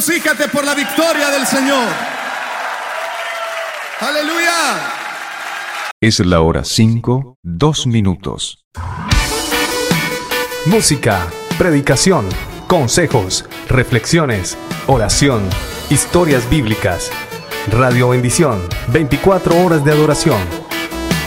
Regocíjate por la victoria del Señor. Aleluya. Es la hora 5, 2 minutos. Música, predicación, consejos, reflexiones, oración, historias bíblicas. Radio Bendición, 24 horas de adoración.